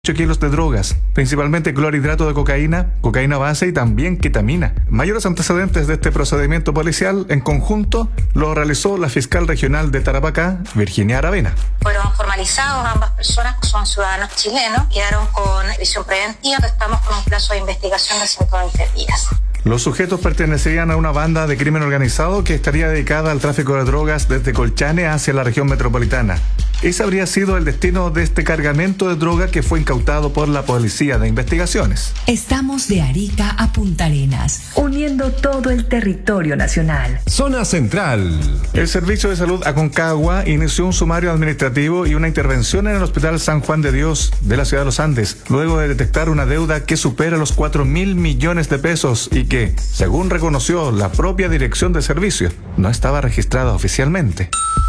8 kilos de drogas, principalmente clorhidrato de cocaína, cocaína base y también ketamina. Mayores antecedentes de este procedimiento policial en conjunto lo realizó la fiscal regional de Tarapacá, Virginia Aravena. Fueron formalizados ambas personas, que son ciudadanos chilenos, quedaron con prisión preventiva, estamos con un plazo de investigación de 120 días. Los sujetos pertenecían a una banda de crimen organizado que estaría dedicada al tráfico de drogas desde Colchane hacia la región metropolitana. Ese habría sido el destino de este cargamento de droga que fue incautado por la Policía de Investigaciones. Estamos de Arica a Punta Arenas, uniendo todo el territorio nacional. Zona Central. El Servicio de Salud Aconcagua inició un sumario administrativo y una intervención en el Hospital San Juan de Dios de la ciudad de Los Andes, luego de detectar una deuda que supera los 4.000 millones de pesos y que, según reconoció la propia dirección de servicio, no estaba registrada oficialmente.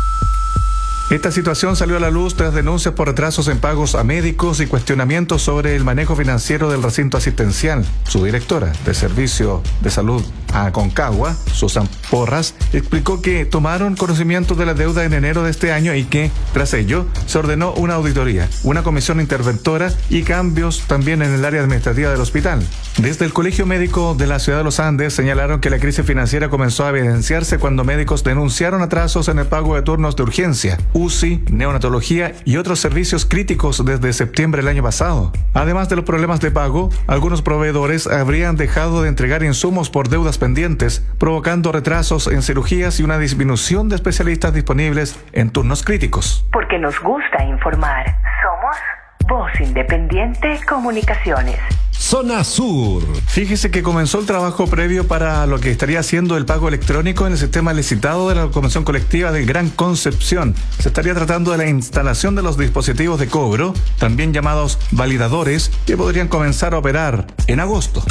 Esta situación salió a la luz tras denuncias por retrasos en pagos a médicos y cuestionamientos sobre el manejo financiero del recinto asistencial. Su directora de Servicio de Salud Aconcagua, Susan Porras, explicó que tomaron conocimiento de la deuda en enero de este año y que, tras ello, se ordenó una auditoría, una comisión interventora y cambios también en el área administrativa del hospital. Desde el Colegio Médico de la Ciudad de Los Andes señalaron que la crisis financiera comenzó a evidenciarse cuando médicos denunciaron atrasos en el pago de turnos de urgencia, UCI, neonatología y otros servicios críticos desde septiembre del año pasado. Además de los problemas de pago, algunos proveedores habrían dejado de entregar insumos por deudas pendientes, provocando retrasos en cirugías y una disminución de especialistas disponibles en turnos críticos. Porque nos gusta informar. Somos Voz Independiente Comunicaciones. Zona Sur. Fíjese que comenzó el trabajo previo para lo que estaría haciendo el pago electrónico en el sistema licitado de la Convención Colectiva de Gran Concepción. Se estaría tratando de la instalación de los dispositivos de cobro, también llamados validadores, que podrían comenzar a operar en agosto.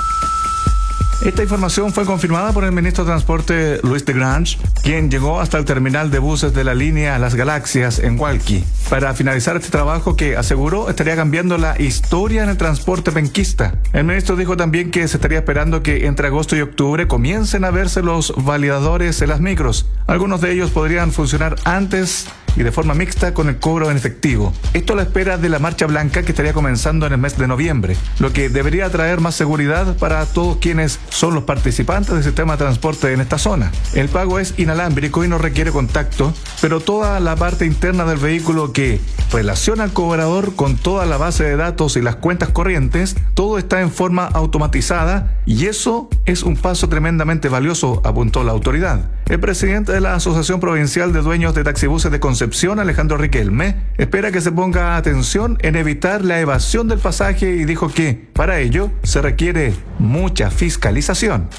Esta información fue confirmada por el ministro de Transporte Luis de Grange, quien llegó hasta el terminal de buses de la línea Las Galaxias en Hualqui para finalizar este trabajo que aseguró estaría cambiando la historia en el transporte penquista. El ministro dijo también que se estaría esperando que entre agosto y octubre comiencen a verse los validadores en las micros. Algunos de ellos podrían funcionar antes y de forma mixta con el cobro en efectivo. Esto a la espera de la Marcha Blanca que estaría comenzando en el mes de noviembre, lo que debería traer más seguridad para todos quienes son los participantes del sistema de transporte en esta zona. El pago es inalámbrico y no requiere contacto, pero toda la parte interna del vehículo que relaciona al cobrador con toda la base de datos y las cuentas corrientes, todo está en forma automatizada y eso es un paso tremendamente valioso, apuntó la autoridad. El presidente de la Asociación Provincial de Dueños de Taxibuses de Concepción, Alejandro Riquelme, espera que se ponga atención en evitar la evasión del pasaje y dijo que, para ello, se requiere mucha fiscalización.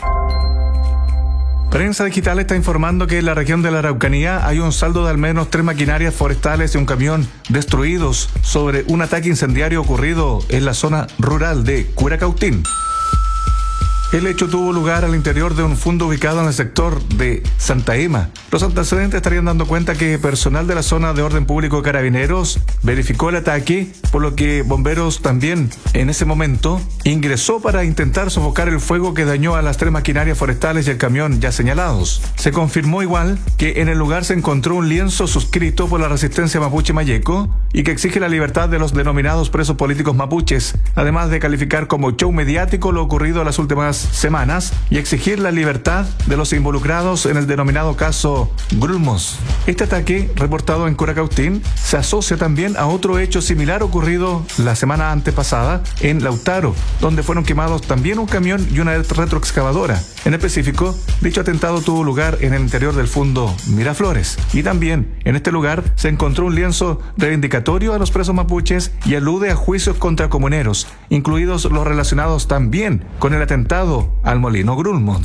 Prensa Digital está informando que en la región de la Araucanía hay un saldo de al menos 3 maquinarias forestales y un camión destruidos sobre un ataque incendiario ocurrido en la zona rural de Curacautín. El hecho tuvo lugar al interior de un fundo ubicado en el sector de Santa Ema. Los antecedentes estarían dando cuenta que personal de la zona de orden público Carabineros verificó el ataque, por lo que bomberos también en ese momento ingresó para intentar sofocar el fuego que dañó a las 3 maquinarias forestales y el camión ya señalados. Se confirmó igual que en el lugar se encontró un lienzo suscrito por la resistencia mapuche Mayeco y que exige la libertad de los denominados presos políticos mapuches, además de calificar como show mediático lo ocurrido en las últimas semanas y exigir la libertad de los involucrados en el denominado caso Grulmos. Este ataque, reportado en Curacautín, se asocia también a otro hecho similar ocurrido la semana antepasada en Lautaro, donde fueron quemados también un camión y una retroexcavadora. En específico, dicho atentado tuvo lugar en el interior del fundo Miraflores. Y también, en este lugar, se encontró un lienzo reivindicatorio a los presos mapuches y alude a juicios contra comuneros, incluidos los relacionados también con el atentado al molino Grulmos.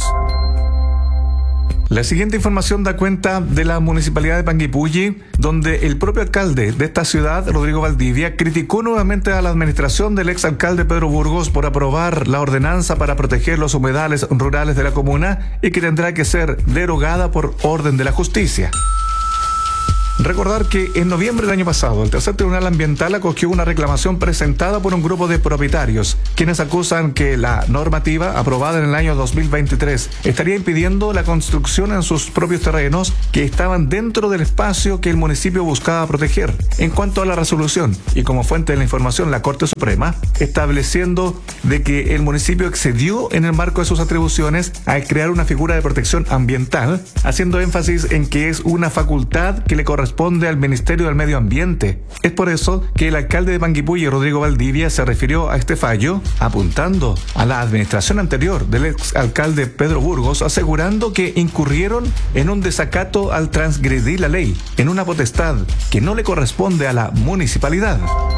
La siguiente información da cuenta de la municipalidad de Panguipulli, donde el propio alcalde de esta ciudad, Rodrigo Valdivia, criticó nuevamente a la administración del exalcalde Pedro Burgos por aprobar la ordenanza para proteger los humedales rurales de la comuna y que tendrá que ser derogada por orden de la justicia. Recordar que en noviembre del año pasado, el tercer tribunal ambiental acogió una reclamación presentada por un grupo de propietarios, quienes acusan que la normativa aprobada en el año 2023 estaría impidiendo la construcción en sus propios terrenos que estaban dentro del espacio que el municipio buscaba proteger. En cuanto a la resolución, y como fuente de la información, la Corte Suprema, estableciendo de que el municipio excedió en el marco de sus atribuciones al crear una figura de protección ambiental, haciendo énfasis en que es una facultad que le corresponde al Ministerio del Medio Ambiente. Es por eso que el alcalde de Panguipulli, Rodrigo Valdivia, se refirió a este fallo apuntando a la administración anterior del exalcalde Pedro Burgos, asegurando que incurrieron en un desacato al transgredir la ley, en una potestad que no le corresponde a la municipalidad.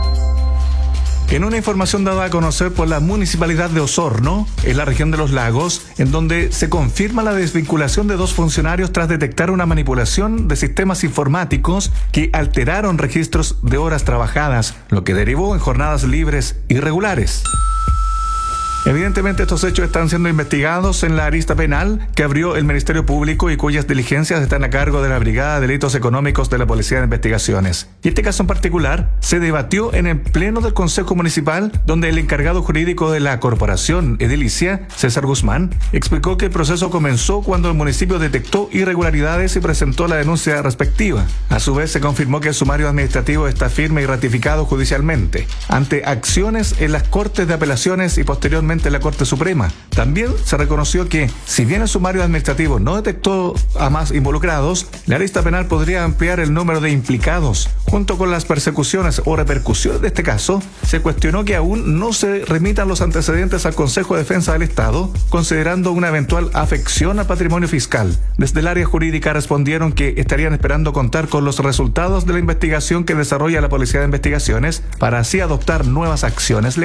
En una información dada a conocer por la Municipalidad de Osorno, en la región de Los Lagos, en donde se confirma la desvinculación de 2 funcionarios tras detectar una manipulación de sistemas informáticos que alteraron registros de horas trabajadas, lo que derivó en jornadas libres irregulares. Evidentemente, estos hechos están siendo investigados en la arista penal que abrió el Ministerio Público y cuyas diligencias están a cargo de la Brigada de Delitos Económicos de la Policía de Investigaciones. Y este caso en particular se debatió en el Pleno del Consejo Municipal, donde el encargado jurídico de la corporación edilicia, César Guzmán, explicó que el proceso comenzó cuando el municipio detectó irregularidades y presentó la denuncia respectiva. A su vez, se confirmó que el sumario administrativo está firme y ratificado judicialmente, ante acciones en las Cortes de Apelaciones y posteriormente en la Corte Suprema. También se reconoció que, si bien el sumario administrativo no detectó a más involucrados, la lista penal podría ampliar el número de implicados. Junto con las persecuciones o repercusiones de este caso, se cuestionó que aún no se remitan los antecedentes al Consejo de Defensa del Estado, considerando una eventual afección al patrimonio fiscal. Desde el área jurídica respondieron que estarían esperando contar con los resultados de la investigación que desarrolla la Policía de Investigaciones para así adoptar nuevas acciones legales.